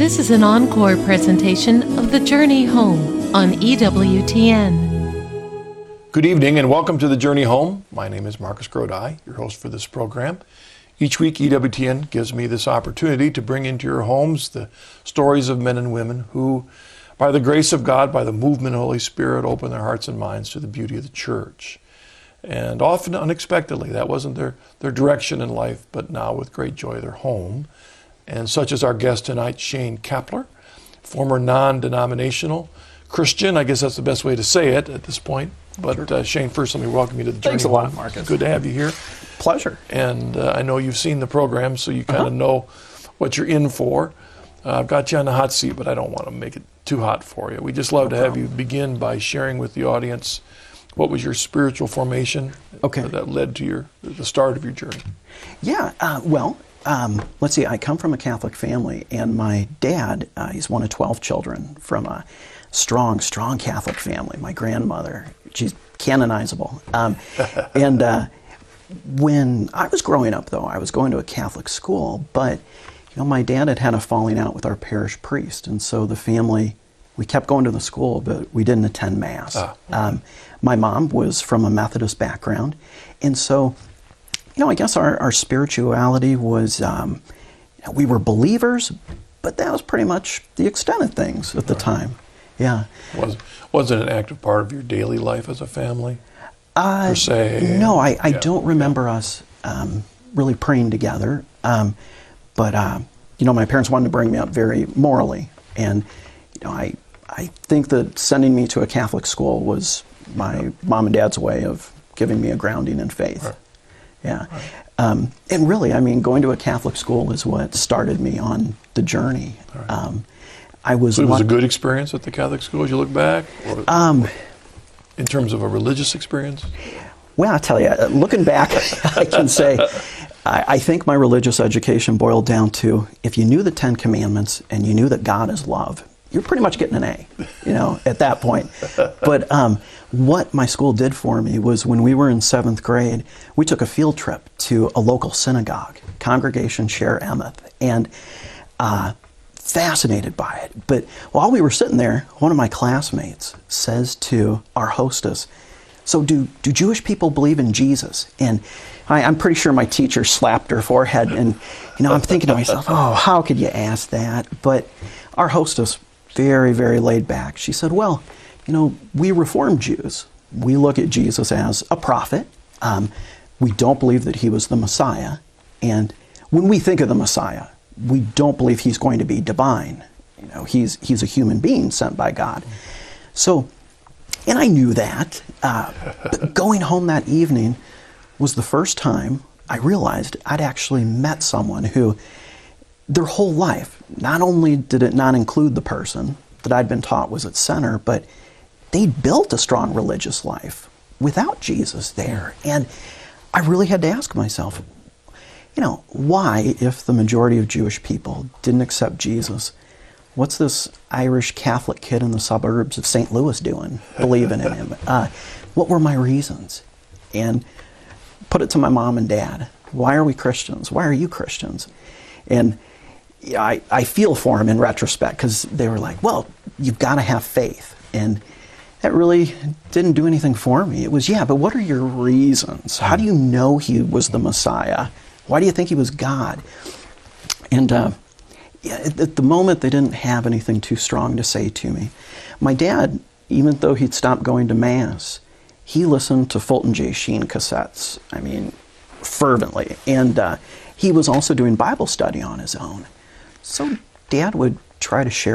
This is an encore presentation of The Journey Home on EWTN. Good evening and welcome to The Journey Home. My name is Marcus Grodi, your host for this program. Each week, EWTN gives me this opportunity to bring into your homes the stories of men and women who, by the grace of God, by the movement of the Holy Spirit, open their hearts and minds to the beauty of the church. And often unexpectedly, that wasn't their direction in life, but now with great joy they're home. And such as our guest tonight, Shane Kapler, former non-denominational Christian. I guess that's the best way to say it at this point. But Shane, first let me welcome you to the Journey. Thanks a lot, Marcus. Good to have you here. Pleasure. And I know you've seen the program, so you kind of know what you're in for. I've got you on the hot seat, but I don't want to make it too hot for you. We just love to have you begin by sharing with the audience what was your spiritual formation that led to the start of your journey. Yeah, let's see, I come from a Catholic family, and my dad, he's one of 12 children from a strong Catholic family. My grandmother, she's canonizable. When I was growing up, though, I was going to a Catholic school, but my dad had a falling out with our parish priest, and so the family, we kept going to the school, but we didn't attend Mass. My mom was from a Methodist background, and so, I guess our spirituality was, we were believers, but that was pretty much the extent of things at the time. Yeah. Was it an active part of your daily life as a family, per se? No, I don't remember us really praying together, but my parents wanted to bring me up very morally, and I think that sending me to a Catholic school was my mom and dad's way of giving me a grounding in faith. Right. Yeah. And really, going to a Catholic school is what started me on the journey. Right. So it was a good experience at the Catholic school as you look back? Or in terms of a religious experience? Well, I'll tell you, looking back, I can say, I think my religious education boiled down to, if you knew the Ten Commandments and you knew that God is love, you're pretty much getting an A, at that point. But what my school did for me was, when we were in 7th grade, we took a field trip to a local synagogue, Congregation Sher Emeth, and fascinated by it. But while we were sitting there, one of my classmates says to our hostess, "So do Jewish people believe in Jesus?" And I'm pretty sure my teacher slapped her forehead, and I'm thinking to myself, oh, how could you ask that? But our hostess, very, very laid back, she said, "Well, we Reformed Jews, we look at Jesus as a prophet. We don't believe that he was the Messiah. And when we think of the Messiah, we don't believe he's going to be divine. He's a human being sent by God." So, and I knew that. But going home that evening was the first time I realized I'd actually met someone who, their whole life, not only did it not include the person that I'd been taught was at center, but they'd built a strong religious life without Jesus there. And I really had to ask myself, why, if the majority of Jewish people didn't accept Jesus, what's this Irish Catholic kid in the suburbs of St. Louis doing, believing in him? What were my reasons? And put it to my mom and dad. Why are we Christians? Why are you Christians? And I feel for them in retrospect, because they were like, well, you've got to have faith. And that really didn't do anything for me. It was, but what are your reasons? How do you know he was the Messiah? Why do you think he was God? And at the moment, they didn't have anything too strong to say to me. My dad, even though he'd stopped going to Mass, he listened to Fulton J. Sheen cassettes, fervently. And he was also doing Bible study on his own. So Dad would try to share